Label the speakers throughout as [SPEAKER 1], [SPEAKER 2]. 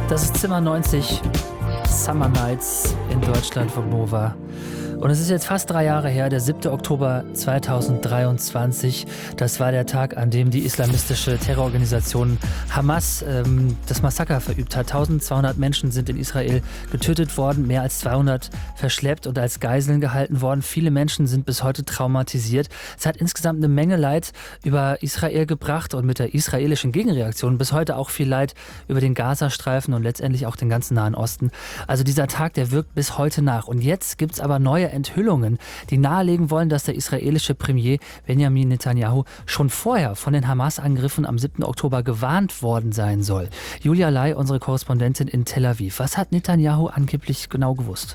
[SPEAKER 1] Das ist Zimmer 90, Summer Nights in Deutschland von Nova. Und es ist jetzt fast 3 Jahre her, der 7. Oktober 2023. Das war der Tag, an dem die islamistische Terrororganisation Hamas das Massaker verübt hat. 1200 Menschen sind in Israel getötet worden, mehr als 200 verschleppt und als Geiseln gehalten worden. Viele Menschen sind bis heute traumatisiert. Es hat insgesamt eine Menge Leid über Israel gebracht und mit der israelischen Gegenreaktion bis heute auch viel Leid über den Gazastreifen und letztendlich auch den ganzen Nahen Osten. Also dieser Tag, der wirkt bis heute nach. Und jetzt gibt es aber neue Enthüllungen, die nahelegen wollen, dass der israelische Premier Benjamin Netanyahu schon vorher von den Hamas-Angriffen am 7. Oktober gewarnt worden sein soll. Julia Lai, unsere Korrespondentin in Tel Aviv. Was hat Netanyahu angeblich genau gewusst?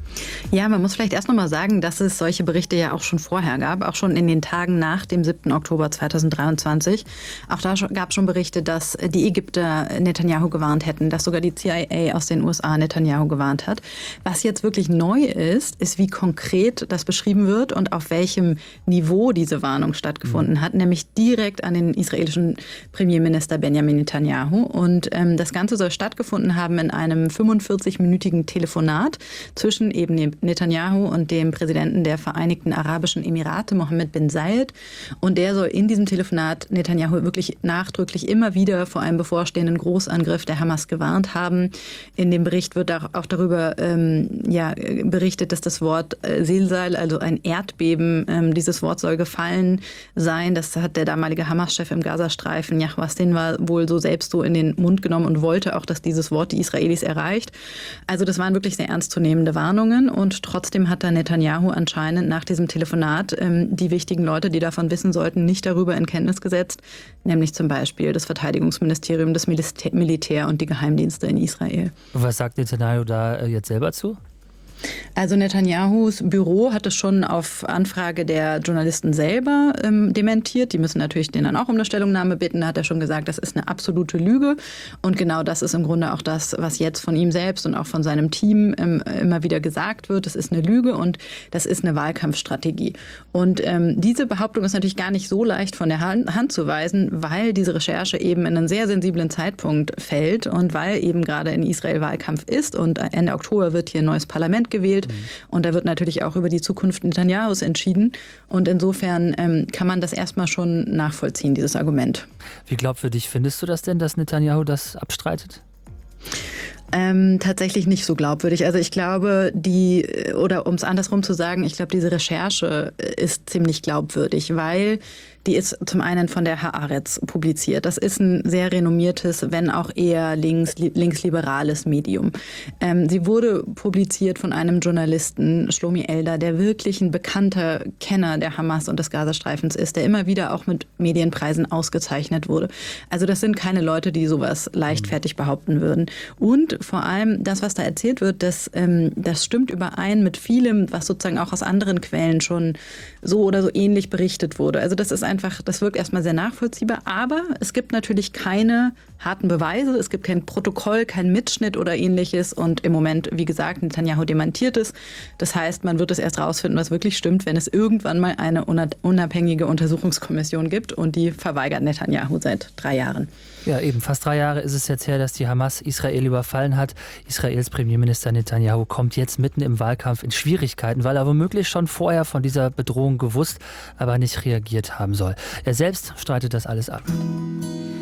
[SPEAKER 2] Ja, man muss vielleicht erst noch mal sagen, dass es solche Berichte ja auch schon vorher gab, auch schon in den Tagen nach dem 7. Oktober 2023. Auch da gab es schon Berichte, dass die Ägypter Netanyahu gewarnt hätten, dass sogar die CIA aus den USA Netanyahu gewarnt hat. Was jetzt wirklich neu ist, wie konkret das beschrieben wird und auf welchem Niveau diese Warnung stattgefunden hat, nämlich direkt an den israelischen Premierminister Benjamin Netanyahu. Und das Ganze soll stattgefunden haben in einem 45-minütigen Telefonat zwischen eben Netanyahu und dem Präsidenten der Vereinigten Arabischen Emirate, Mohammed bin Zayed. Und der soll in diesem Telefonat Netanyahu wirklich nachdrücklich immer wieder vor einem bevorstehenden Großangriff der Hamas gewarnt haben. In dem Bericht wird auch darüber berichtet, dass das Wort Silsal, also ein Erdbeben, dieses Wort soll gefallen sein. Das hat der damalige Hamas-Chef im Gazastreifen, Yahya Sinwar, wohl so selbst so in den Mund genommen und wollte auch, dass dieses Wort die Israelis erreicht. Also das waren wirklich sehr ernstzunehmende Warnungen. Und trotzdem hat da Netanyahu anscheinend nach diesem Telefonat die wichtigen Leute, die davon wissen sollten, nicht darüber in Kenntnis gesetzt, nämlich zum Beispiel das Verteidigungsministerium, das Militär und die Geheimdienste in Israel.
[SPEAKER 1] Was sagt Netanyahu da jetzt selber zu?
[SPEAKER 2] Also Netanyahus Büro hat es schon auf Anfrage der Journalisten selber dementiert. Die müssen natürlich den dann auch um eine Stellungnahme bitten. Da hat er schon gesagt, das ist eine absolute Lüge. Und genau das ist im Grunde auch das, was jetzt von ihm selbst und auch von seinem Team immer wieder gesagt wird. Das ist eine Lüge und das ist eine Wahlkampfstrategie. Und diese Behauptung ist natürlich gar nicht so leicht von der Hand zu weisen, weil diese Recherche eben in einen sehr sensiblen Zeitpunkt fällt und weil eben gerade in Israel Wahlkampf ist und Ende Oktober wird hier ein neues Parlament gewählt und da wird natürlich auch über die Zukunft Netanyahus entschieden und insofern kann man das erstmal schon nachvollziehen, dieses Argument.
[SPEAKER 1] Wie glaubwürdig findest du das denn, dass Netanyahu das abstreitet?
[SPEAKER 2] Tatsächlich nicht so glaubwürdig. Also ich glaube, oder um es andersrum zu sagen, ich glaube, diese Recherche ist ziemlich glaubwürdig, weil die ist zum einen von der Haaretz publiziert. Das ist ein sehr renommiertes, wenn auch eher linksliberales Medium. Sie wurde publiziert von einem Journalisten, Shlomi Eldar, der wirklich ein bekannter Kenner der Hamas und des Gazastreifens ist, der immer wieder auch mit Medienpreisen ausgezeichnet wurde. Also das sind keine Leute, die sowas leichtfertig behaupten würden. Und vor allem das, was da erzählt wird, das stimmt überein mit vielem, was sozusagen auch aus anderen Quellen schon so oder so ähnlich berichtet wurde. Also das wirkt erstmal sehr nachvollziehbar, aber es gibt natürlich keine harten Beweise, es gibt kein Protokoll, kein Mitschnitt oder ähnliches und im Moment, wie gesagt, Netanyahu dementiert es. Das heißt, man wird es erst rausfinden, was wirklich stimmt, wenn es irgendwann mal eine unabhängige Untersuchungskommission gibt und die verweigert Netanyahu seit 3 Jahren.
[SPEAKER 1] Ja, eben fast 3 Jahre ist es jetzt her, dass die Hamas Israel überfallen hat. Israels Premierminister Netanyahu kommt jetzt mitten im Wahlkampf in Schwierigkeiten, weil er womöglich schon vorher von dieser Bedrohung gewusst, aber nicht reagiert haben soll. Er selbst streitet das alles ab.